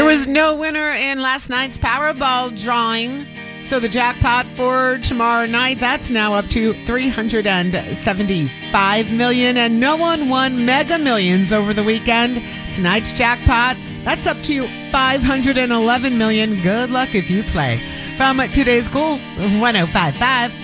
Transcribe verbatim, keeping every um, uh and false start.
There was no winner in last night's Powerball drawing. So the jackpot for tomorrow night, that's now up to three hundred seventy-five million dollars. And no one won Mega Millions over the weekend. Tonight's jackpot, that's up to five hundred eleven million dollars. Good luck if you play. From today's Cool one oh five point five.